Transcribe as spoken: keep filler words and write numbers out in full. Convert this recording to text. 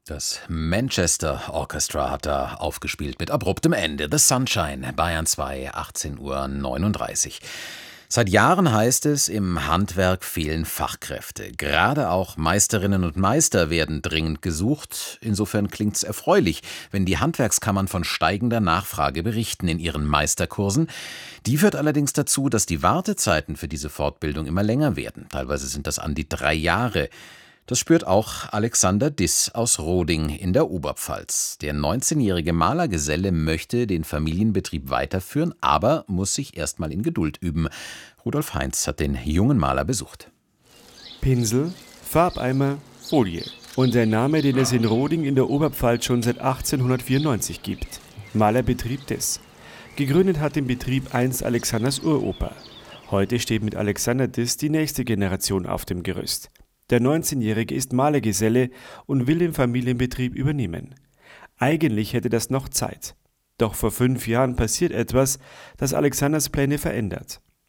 Das Manchester Orchestra hat da aufgespielt mit abruptem Ende. The Sunshine, Bayern zwei, achtzehn Uhr neununddreißig. Seit Jahren heißt es, im Handwerk fehlen Fachkräfte. Gerade auch Meisterinnen und Meister werden dringend gesucht. Insofern klingt's erfreulich, wenn die Handwerkskammern von steigender Nachfrage berichten in ihren Meisterkursen. Die führt allerdings dazu, dass die Wartezeiten für diese Fortbildung immer länger werden. Teilweise sind das an die drei Jahre. Das spürt auch Alexander Diss aus Roding in der Oberpfalz. Der neunzehnjährige Malergeselle möchte den Familienbetrieb weiterführen, aber muss sich erstmal in Geduld üben. Rudolf Heinz hat den jungen Maler besucht. Pinsel, Farbeimer, Folie. Und der Name, den es in Roding in der Oberpfalz schon seit achtzehnhundertvierundneunzig gibt. Malerbetrieb Diss. Gegründet hat den Betrieb einst Alexanders Uropa. Heute steht mit Alexander Diss die nächste Generation auf dem Gerüst. Der neunzehnjährige ist Malergeselle und will den Familienbetrieb übernehmen. Eigentlich hätte das noch Zeit. Doch vor fünf Jahren passiert etwas, das Alexanders Pläne verändert.